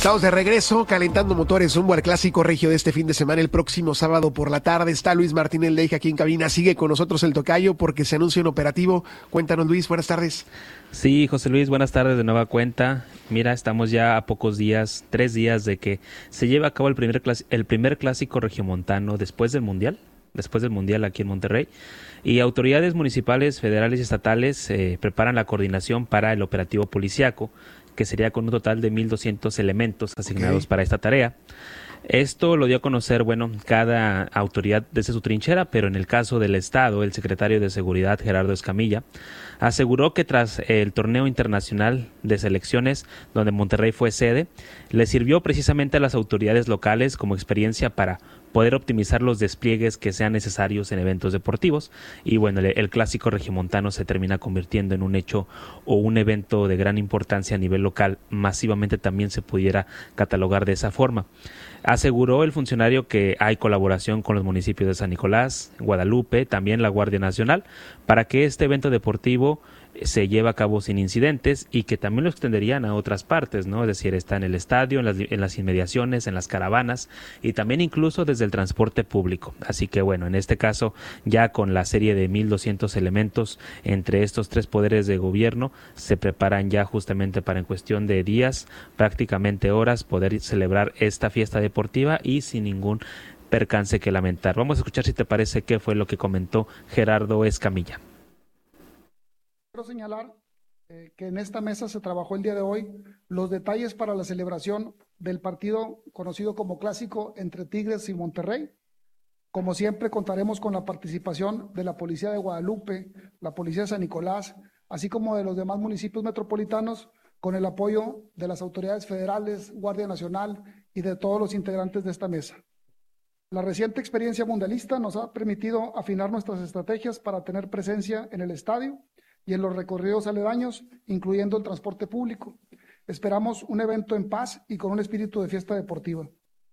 Estamos de regreso, calentando motores rumbo al clásico regio de este fin de semana. El próximo sábado por la tarde está Luis Martínez Leija aquí en cabina. Sigue con nosotros el tocayo porque se anuncia un operativo. Cuéntanos, Luis, buenas tardes. Sí, José Luis, buenas tardes de nueva cuenta. Mira, estamos ya a pocos días, 3 días de que se lleve a cabo el primer clásico regiomontano después del Mundial aquí en Monterrey. Y autoridades municipales, federales y estatales preparan la coordinación para el operativo policiaco, que sería con un total de 1,200 elementos asignados para esta tarea. Esto lo dio a conocer, cada autoridad desde su trinchera, pero en el caso del Estado, el secretario de Seguridad, Gerardo Escamilla, aseguró que tras el torneo internacional de selecciones, donde Monterrey fue sede, le sirvió precisamente a las autoridades locales como experiencia para poder optimizar los despliegues que sean necesarios en eventos deportivos. Y el clásico regiomontano se termina convirtiendo en un hecho o un evento de gran importancia a nivel local. Masivamente también se pudiera catalogar de esa forma. Aseguró el funcionario que hay colaboración con los municipios de San Nicolás, Guadalupe, también la Guardia Nacional, para que este evento deportivo se lleve a cabo sin incidentes y que también lo extenderían a otras partes, ¿no? Es decir, está en el estadio, en las inmediaciones, en las caravanas y también incluso desde el transporte público. Así que en este caso, ya con la serie de 1,200 elementos entre estos 3 poderes de gobierno, se preparan ya justamente para en cuestión de días, prácticamente horas, poder celebrar esta fiesta deportiva y sin ningún percance que lamentar. Vamos a escuchar, si te parece, qué fue lo que comentó Gerardo Escamilla. Quiero señalar que en esta mesa se trabajó el día de hoy los detalles para la celebración del partido conocido como clásico entre Tigres y Monterrey. Como siempre, contaremos con la participación de la Policía de Guadalupe, la Policía de San Nicolás, así como de los demás municipios metropolitanos, con el apoyo de las autoridades federales, Guardia Nacional y de todos los integrantes de esta mesa. La reciente experiencia mundialista nos ha permitido afinar nuestras estrategias para tener presencia en el estadio y en los recorridos aledaños, incluyendo el transporte público. Esperamos un evento en paz y con un espíritu de fiesta deportiva.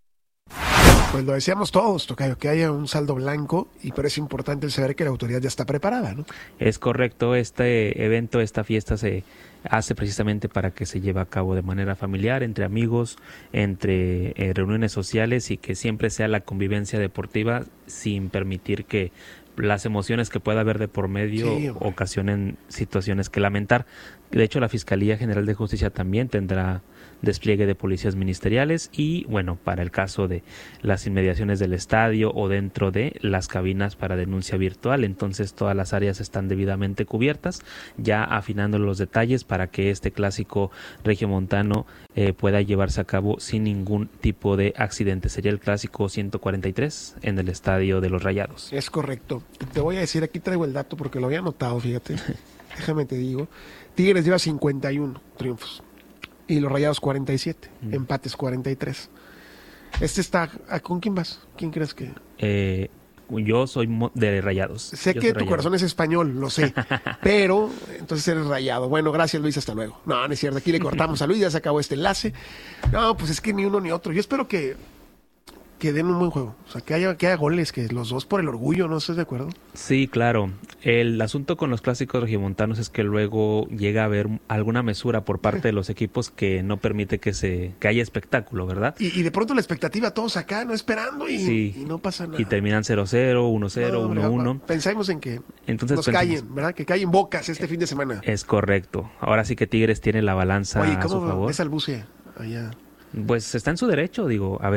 Pues lo deseamos todos, tocayo, que haya un saldo blanco, pero es importante el saber que la autoridad ya está preparada, ¿no? Es correcto, este evento, esta fiesta se hace precisamente para que se lleve a cabo de manera familiar, entre amigos, entre reuniones sociales y que siempre sea la convivencia deportiva sin permitir que las emociones que pueda haber de por medio ocasionen situaciones que lamentar. De hecho, la Fiscalía General de Justicia también tendrá despliegue de policías ministeriales y, para el caso de las inmediaciones del estadio o dentro de las cabinas para denuncia virtual, entonces todas las áreas están debidamente cubiertas, ya afinando los detalles para que este clásico regiomontano pueda llevarse a cabo sin ningún tipo de accidente. Sería el clásico 143 en el Estadio de los Rayados. Es correcto. Te voy a decir, aquí traigo el dato porque lo había anotado, fíjate. Déjame te digo. Tigres lleva 51 triunfos y los Rayados 47, empates 43. Está, ¿con quién vas? ¿Quién crees que...? Yo soy de Rayados. Sé que tu corazón es español, lo sé, pero entonces eres rayado. Bueno, gracias, Luis, hasta luego. No es cierto, aquí le cortamos a Luis, ya se acabó este enlace. No, pues es que ni uno ni otro. Yo espero que den un buen juego, o sea, que haya goles, que los dos por el orgullo, ¿no estás de acuerdo? Sí, claro. El asunto con los clásicos regiomontanos es que luego llega a haber alguna mesura por parte de los equipos que no permite que haya espectáculo, ¿verdad? Y de pronto la expectativa, todos acá, no esperando y no pasa nada. Y terminan 0-0, 1-0, 1-1. Pensamos en que entonces callen, ¿verdad? Que callen bocas este fin de semana. Es correcto. Ahora sí que Tigres tiene la balanza a su favor. Oye, ¿cómo es al buce allá? Pues está en su derecho,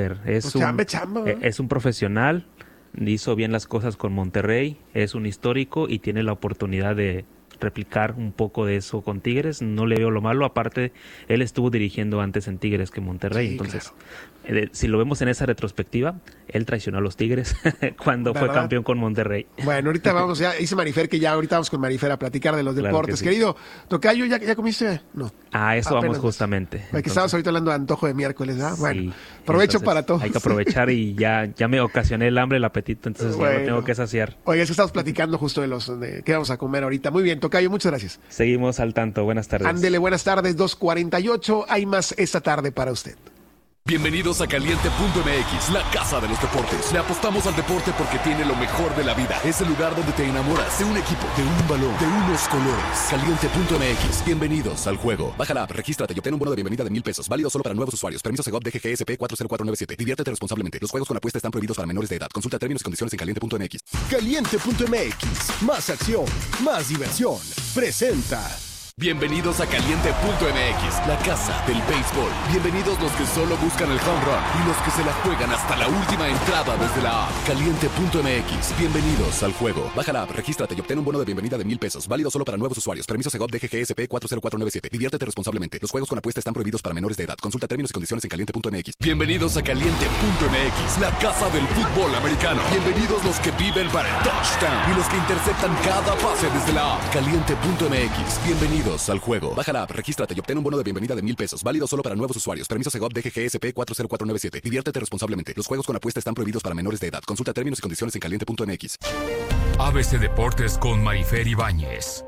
es un profesional, hizo bien las cosas con Monterrey, es un histórico y tiene la oportunidad de replicar un poco de eso con Tigres. No le veo lo malo, aparte él estuvo dirigiendo antes en Tigres que Monterrey, sí, entonces claro. Si lo vemos en esa retrospectiva, él traicionó a los Tigres cuando fue campeón con Monterrey. Bueno, ahorita vamos, ya dice Marifer que ya ahorita vamos con Marifer a platicar de los deportes. Sí. Querido tocayo, ¿ya comiste? No. A eso vamos justamente. Porque estábamos ahorita hablando de antojo de miércoles, ¿verdad? Bueno, sí, provecho entonces, para todos. Hay que aprovechar y ya me ocasioné el hambre, el apetito, entonces ya lo tengo que saciar. Oye, es que estamos platicando justo de qué vamos a comer ahorita. Muy bien, tocayo, muchas gracias. Seguimos al tanto, buenas tardes. Ándele, buenas tardes, 2:48, hay más esta tarde para usted. Bienvenidos a Caliente.mx, la casa de los deportes. Le apostamos al deporte porque tiene lo mejor de la vida. Es el lugar donde te enamoras de un equipo, de un balón, de unos colores. Caliente.mx, bienvenidos al juego. Baja la app, regístrate y obtén un bono de bienvenida de $1,000. Válido solo para nuevos usuarios. Permiso Segov DGGSP 40497. Diviértete responsablemente. Los juegos con apuesta están prohibidos para menores de edad. Consulta términos y condiciones en Caliente.mx. Caliente.mx, más acción, más diversión. Presenta. Bienvenidos a Caliente.mx, la casa del béisbol. Bienvenidos los que solo buscan el home run y los que se la juegan hasta la última entrada desde la app. Caliente.mx, bienvenidos al juego. Baja la app, regístrate y obtén un bono de bienvenida de $1,000. Válido solo para nuevos usuarios. Permiso Segov DGGSP 40497. Diviértete responsablemente. Los juegos con apuesta están prohibidos para menores de edad. Consulta términos y condiciones en Caliente.mx. Bienvenidos a Caliente.mx, la casa del fútbol americano. Bienvenidos los que viven para el touchdown y los que interceptan cada pase desde la app. Caliente.mx, bienvenidos al juego. Baja la app, regístrate y obtén un bono de bienvenida de $1,000. Válido solo para nuevos usuarios. Permiso Segov DGGSP 40497. Diviértete responsablemente. Los juegos con apuesta están prohibidos para menores de edad. Consulta términos y condiciones en Caliente.mx. ABC Deportes con Marifer Ibáñez.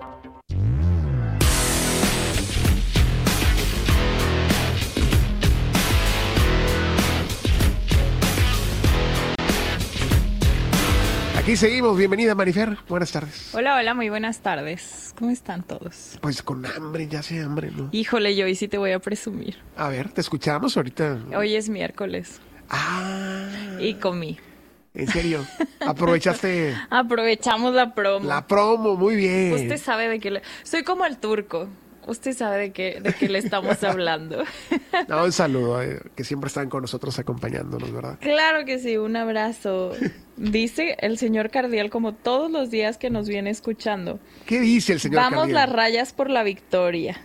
Aquí seguimos. Bienvenida, Marifer. Buenas tardes. Hola, hola, muy buenas tardes. ¿Cómo están todos? Pues con hambre, ya sé hambre, ¿no? Híjole, yo hoy sí te voy a presumir. A ver, te escuchamos ahorita. Hoy es miércoles. Y comí. ¿En serio? ¿Aprovechaste? Aprovechamos la promo. La promo, muy bien. Usted sabe de qué soy como el turco. Usted sabe de qué le estamos hablando. No, un saludo, que siempre están con nosotros acompañándonos, ¿verdad? Claro que sí, un abrazo. Dice el señor Cardiel, como todos los días que nos viene escuchando. ¿Qué dice el señor Vamos Cardiel? las rayas por la victoria.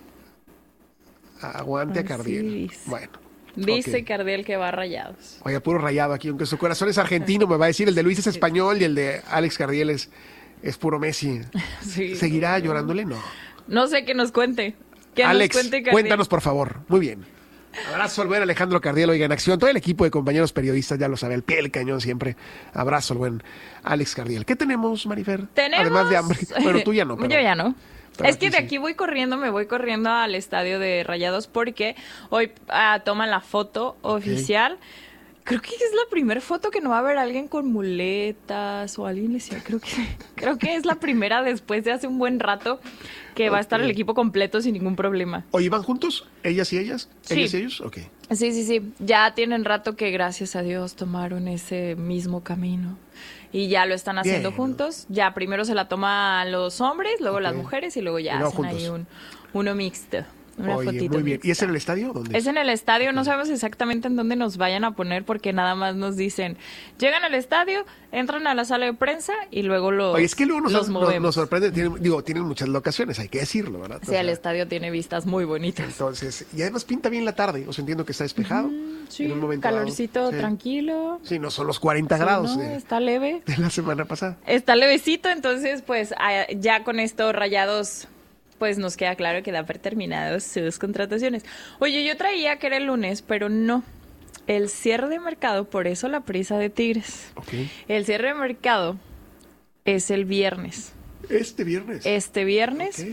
Aguante a Cardiel. Dice. Bueno. Dice Cardiel que va a Rayados. Oye, puro Rayado aquí, aunque su corazón es argentino, me va a decir, el de Luis es español y el de Alex Cardiel es puro Messi. Sí. ¿Seguirá llorándole? No. No sé, que nos cuente. Alex, nos cuente Cardiel. cuéntanos, por favor. Muy bien. Abrazo al buen Alejandro Cardiel, oiga, en acción. Todo el equipo de compañeros periodistas, ya lo sabe, al pie del cañón siempre. Abrazo al buen Alex Cardiel. ¿Qué tenemos, Marifer? Tenemos... Además de hambre. Bueno, tú ya no. Pero... Yo ya no. Pero es que de sí. aquí me voy corriendo al estadio de Rayados porque hoy toman la foto oficial. Creo que es la primera foto que no va a haber alguien con muletas o alguien decía, creo que es la primera después de hace un buen rato que va a estar el equipo completo sin ningún problema. ¿Oye, van juntos? ¿Ellas y ellas? Sí. ¿Ellas y ellos? Ok. Sí. Ya tienen rato que, gracias a Dios, tomaron ese mismo camino. Y ya lo están haciendo juntos. Ya primero se la toman los hombres, luego las mujeres y luego ya hacen juntos. ahí uno mixto. Una Oye, fotito muy bien. mixta. ¿Y es en el estadio? ¿Dónde Es en el estadio, no sabemos exactamente en dónde nos vayan a poner porque nada más nos dicen, llegan al estadio, entran a la sala de prensa y luego Oye, es que luego los movemos. nos sorprende, tienen muchas locaciones, hay que decirlo, ¿verdad? Sí, el estadio tiene vistas muy bonitas. Entonces, y además pinta bien la tarde, os entiendo que está despejado. Sí, en un momento calorcito dado. Sí. tranquilo. Sí, no son los 40 grados No, está leve. de la semana pasada. Está levecito, entonces pues ya con esto Rayados pues nos queda claro que da por terminados sus contrataciones. Oye, yo traía que era el lunes, pero no. El cierre de mercado, por eso la prisa de Tigres. Okay. El cierre de mercado es el viernes. Este viernes. Este viernes,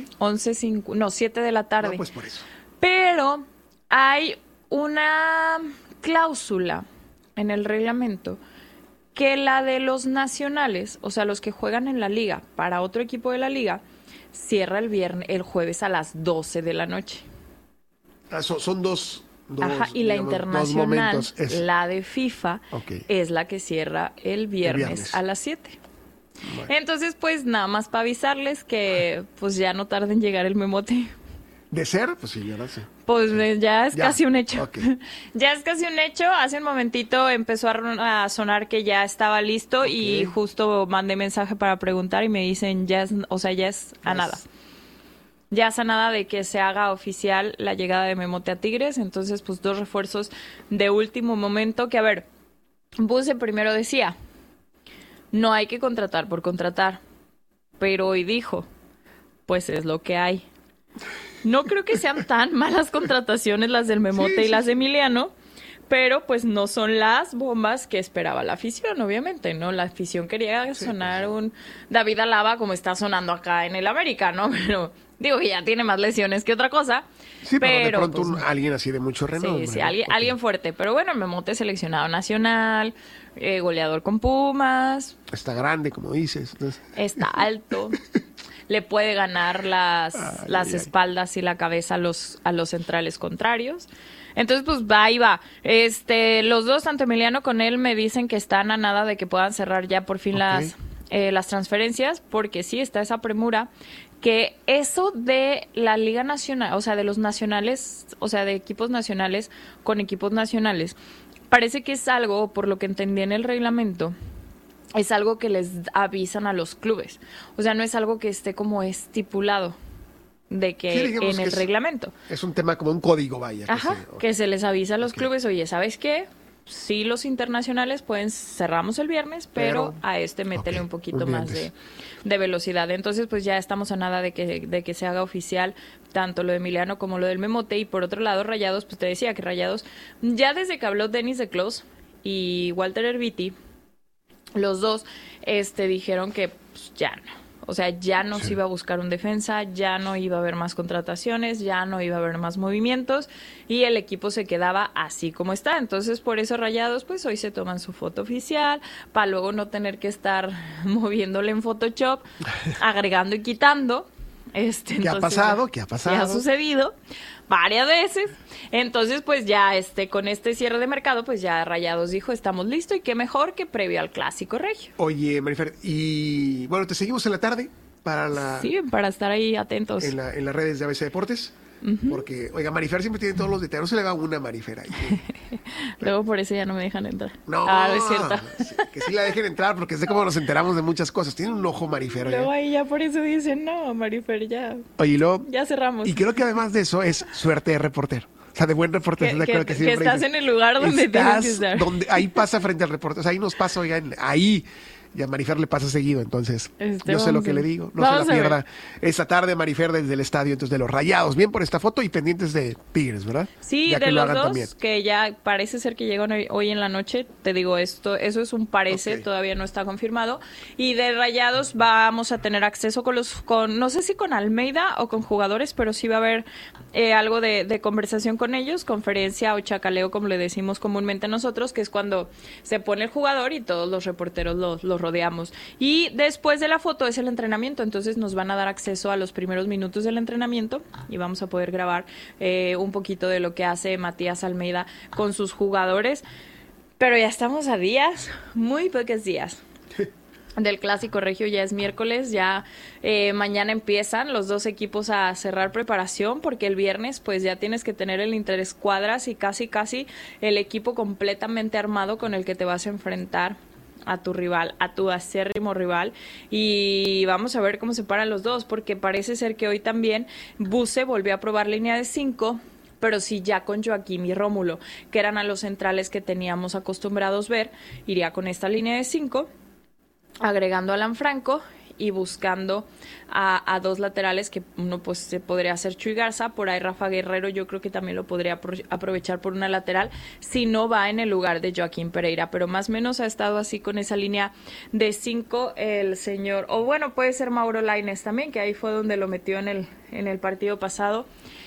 7 de la tarde. No, pues por eso. Pero hay una cláusula en el reglamento que la de los nacionales, o sea, los que juegan en la liga para otro equipo de la liga, cierra el jueves a las 12 de la noche. Son dos Ajá, y la internacional, la de FIFA, okay, es la que cierra el viernes a las 7. Bueno. Entonces, pues nada más para avisarles que pues ya no tarda en llegar el memote. ¿De ser? Pues sí, ya lo sé. Pues ya es casi un hecho. Okay. Ya es casi un hecho. Hace un momentito empezó a sonar que ya estaba listo y justo mandé mensaje para preguntar y me dicen ya es a nada. Ya es a nada de que se haga oficial la llegada de Memote a Tigres. Entonces, pues 2 refuerzos de último momento que, a ver, Buse primero decía, no hay que contratar por contratar. Pero hoy dijo, pues es lo que hay. No creo que sean tan malas contrataciones las del Memote y las de Emiliano, pero pues no son las bombas que esperaba la afición, obviamente, ¿no? La afición quería sonar un David Alaba como está sonando acá en el América, ¿no? Pero Digo que ya tiene más lesiones que otra cosa. Sí, pero de pronto pues, alguien así de mucho renombre. Sí, ¿no? alguien fuerte. Pero bueno, Memote seleccionado nacional, goleador con Pumas. Está grande, como dices. Entonces... Está alto. Le puede ganar las espaldas y la cabeza a los centrales contrarios. Entonces, pues va y va. Los dos, tanto Emiliano con él, me dicen que están a nada de que puedan cerrar ya por fin las transferencias, porque sí está esa premura. Que eso de la Liga Nacional, o sea, de los nacionales, o sea, de equipos nacionales con equipos nacionales, parece que es algo, por lo que entendí en el reglamento, es algo que les avisan a los clubes. O sea, no es algo que esté como estipulado de que en el reglamento. Es un tema como un código, vaya. Ajá, que se les avisa a los clubes, oye, ¿sabes qué? Sí, los internacionales cerramos el viernes, pero a métele un poquito más de velocidad. Entonces, pues ya estamos a nada de que se haga oficial tanto lo de Emiliano como lo del Memote. Y por otro lado, Rayados, pues te decía que Rayados, ya desde que habló Denis de Clos y Walter Erviti, los dos dijeron que pues, ya no. O sea, ya no se iba a buscar un defensa, ya no iba a haber más contrataciones, ya no iba a haber más movimientos y el equipo se quedaba así como está. Entonces, por eso Rayados, pues hoy se toman su foto oficial para luego no tener que estar moviéndole en Photoshop, agregando y quitando. ¿Qué ha pasado? ¿Qué ha pasado? ¿Qué ha sucedido? Varias veces. Entonces, pues ya con este cierre de mercado, pues ya Rayados dijo, estamos listos y qué mejor que previo al Clásico Regio. Oye, Marifer, y bueno, te seguimos en la tarde Sí, para estar ahí atentos. En las redes de ABC Deportes. Porque, oiga, Marifer siempre tiene todos los detalles. No se le va una Marifer ahí. Luego por eso ya no me dejan entrar. No, es cierto. Que sí la dejen entrar porque sé cómo nos enteramos de muchas cosas. Tiene un ojo Marifer. Luego ahí ya por eso dicen, no, Marifer, ya. Oye, luego, ya cerramos. Y creo que además de eso es suerte de reportero. O sea, de buen reportero. Que estás en el lugar donde tienes que estar. Ahí pasa frente al reportero. O sea, ahí nos pasa, oigan, ahí. Y a Marifer le pasa seguido, entonces yo sé lo que le digo, no se la pierda esta tarde Marifer desde el estadio entonces de los Rayados, bien por esta foto y pendientes de Tigres, ¿verdad? Sí, ya de los dos, también. Que ya parece ser que llegan hoy en la noche, te digo eso es un parece, todavía no está confirmado, y de Rayados vamos a tener acceso con no sé si con Almeida o con jugadores, pero sí va a haber algo de conversación con ellos, conferencia o chacaleo como le decimos comúnmente nosotros, que es cuando se pone el jugador y todos los reporteros los rodeamos. Y después de la foto es el entrenamiento, entonces nos van a dar acceso a los primeros minutos del entrenamiento y vamos a poder grabar un poquito de lo que hace Matías Almeida con sus jugadores. Pero ya estamos a días, muy pocos días del Clásico Regio, ya es miércoles, ya mañana empiezan los dos equipos a cerrar preparación porque el viernes pues ya tienes que tener el interescuadras y casi el equipo completamente armado con el que te vas a enfrentar a tu rival, a tu acérrimo rival, y vamos a ver cómo se paran los dos, porque parece ser que hoy también Buse volvió a probar línea de 5, pero sí ya con Joaquín y Rómulo, que eran a los centrales que teníamos acostumbrados ver, iría con esta línea de 5, agregando a Alan Franco y buscando a dos laterales que uno pues se podría hacer Chuy Garza, por ahí Rafa Guerrero yo creo que también lo podría aprovechar por una lateral si no va en el lugar de Joaquín Pereira, pero más o menos ha estado así con esa línea de 5 el señor, o bueno, puede ser Mauro Lainez también, que ahí fue donde lo metió en el partido pasado,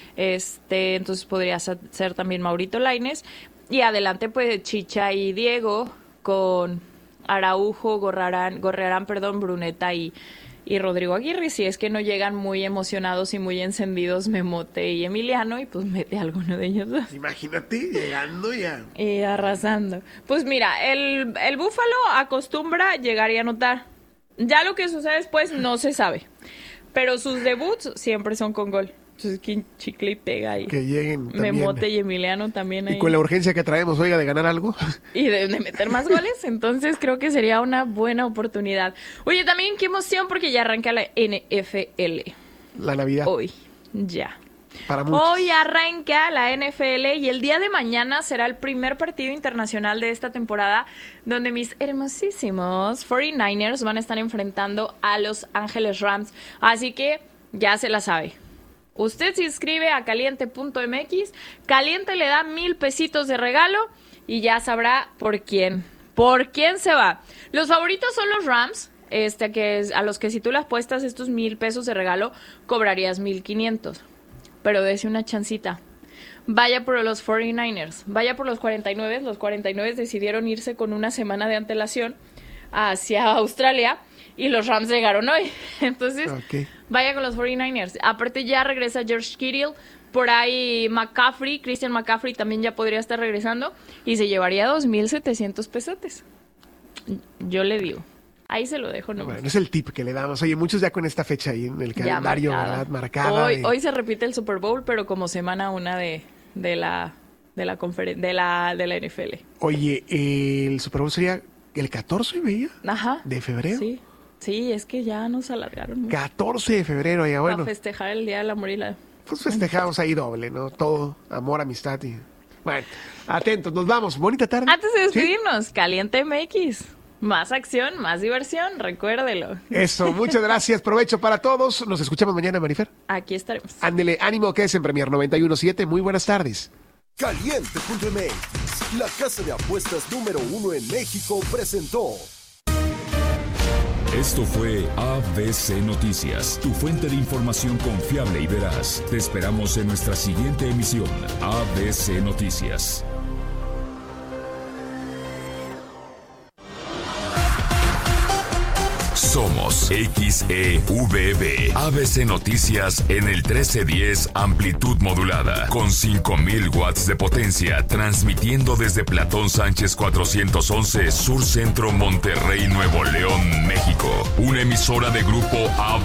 entonces podría ser también Maurito Lainez, y adelante pues Chicha y Diego con Araujo, Gorrearán, Bruneta y Rodrigo Aguirre, si es que no llegan muy emocionados y muy encendidos Memote y Emiliano, y pues mete a alguno de ellos dos. Imagínate, llegando ya. Y arrasando. Pues mira, el Búfalo acostumbra llegar y anotar. Ya lo que sucede después no se sabe, pero sus debuts siempre son con gol. Entonces, ¿quién chicle y pega ahí? Que lleguen también. Memote y Emiliano también ahí. Y con la urgencia que traemos, oiga, de ganar algo. Y de meter más goles, entonces creo que sería una buena oportunidad. Oye, también qué emoción porque ya arranca la NFL. La Navidad. Hoy, ya. Para muchos. Hoy arranca la NFL y el día de mañana será el primer partido internacional de esta temporada donde mis hermosísimos 49ers van a estar enfrentando a Los Ángeles Rams. Así que ya se la sabe. Usted se inscribe a caliente.mx, Caliente le da 1,000 pesitos de regalo y ya sabrá por quién se va. Los favoritos son los Rams, a los que si tú le apuestas estos 1,000 pesos de regalo, cobrarías 1,500. Pero dese una chancita. Vaya por los 49ers, vaya por los 49. Los 49 decidieron irse con una semana de antelación hacia Australia y los Rams llegaron hoy. Entonces, vaya con los 49ers. Aparte ya regresa George Kittle, por ahí Christian McCaffrey también ya podría estar regresando y se llevaría 2,700 pesotes. Yo le digo. Ahí se lo dejo nomás. Bueno, es el tip que le damos. Oye, muchos ya con esta fecha ahí en el calendario, ¿verdad? Marcada. Hoy se repite el Super Bowl, pero como semana 1 de la NFL. Oye, el Super Bowl sería el 14, ¿veía? Ajá. ¿De febrero? Sí, es que ya nos alargaron mucho. 14 de febrero, ya bueno. Para festejar el Día del Amor y la... Pues festejamos ahí doble, ¿no? Todo, amor, amistad y... Bueno, atentos, nos vamos. Bonita tarde. Antes de despedirnos, Caliente MX. Más acción, más diversión, recuérdelo. Eso, muchas gracias. Provecho para todos. Nos escuchamos mañana, Marifer. Aquí estaremos. Ándele, ánimo que es en Premier 91.7. Muy buenas tardes. Caliente.mx, la casa de apuestas número 1 en México, presentó. Esto fue ABC Noticias, tu fuente de información confiable y veraz. Te esperamos en nuestra siguiente emisión, ABC Noticias. Somos XEVB, ABC Noticias en el 1310 amplitud modulada, con 5,000 watts de potencia, transmitiendo desde Platón Sánchez 411, Sur Centro, Monterrey, Nuevo León, México. Una emisora de grupo ABC.